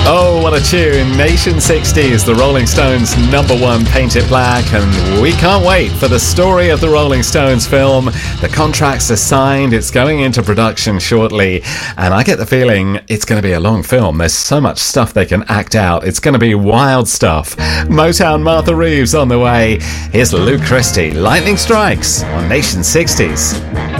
Oh, what a tune. Nation 60s, the Rolling Stones' #1 Paint It Black, and we can't wait for the story of the Rolling Stones film. The contracts are signed, it's going into production shortly, and I get the feeling it's going to be a long film. There's so much stuff they can act out. It's going to be wild stuff. Motown Martha Reeves on the way. Here's Luke Christie, Lightning Strikes on Nation 60s.